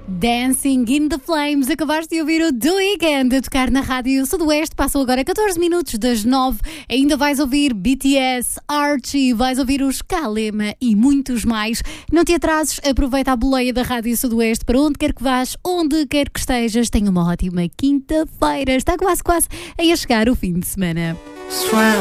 Dancing in the Flames, acabaste de ouvir o The Weeknd a tocar na Rádio Sudoeste. Passou agora 14 minutos das 9. Ainda vais ouvir BTS, Archie, vais ouvir os Kalema e muitos mais. Não te atrases, aproveita a boleia da Rádio Sudoeste para onde quer que vás, onde quer que estejas. Tenha uma ótima quinta-feira. Está quase a chegar o fim de semana.